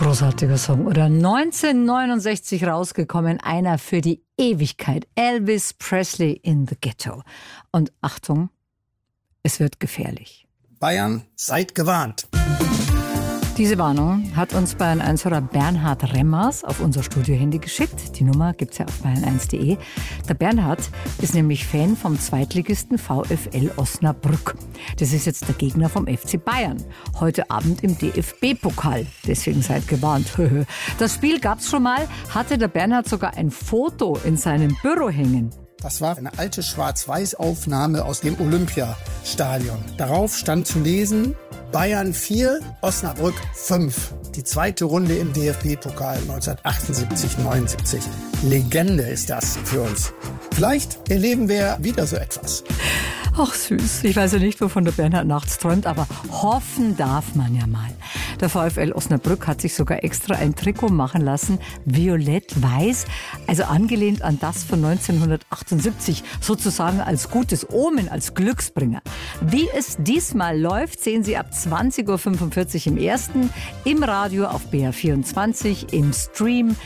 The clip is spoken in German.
Großartiger Song. Oder 1969 rausgekommen, einer für die Ewigkeit. Elvis Presley in the Ghetto. Und Achtung, es wird gefährlich. Bayern, seid gewarnt. Diese Warnung hat uns Bayern 1-Hörer Bernhard Remmers auf unser Studiohandy geschickt. Die Nummer gibt's ja auf bayern1.de. Der Bernhard ist nämlich Fan vom Zweitligisten VfL Osnabrück. Das ist jetzt der Gegner vom FC Bayern. Heute Abend im DFB-Pokal. Deswegen seid gewarnt. Das Spiel gab's schon mal, hatte der Bernhard sogar ein Foto in seinem Büro hängen. Das war eine alte Schwarz-Weiß-Aufnahme aus dem Olympiastadion. Darauf stand zu lesen: Bayern 4, Osnabrück 5. Die zweite Runde im DFB-Pokal 1978-79. Legende ist das für uns. Vielleicht erleben wir wieder so etwas. Ach süß, ich weiß ja nicht, wovon der Bernhard nachts träumt, aber hoffen darf man ja mal. Der VfL Osnabrück hat sich sogar extra ein Trikot machen lassen, violett-weiß, also angelehnt an das von 1978, sozusagen als gutes Omen, als Glücksbringer. Wie es diesmal läuft, sehen Sie ab 20.45 Uhr im Ersten, im Radio auf BR24, im Stream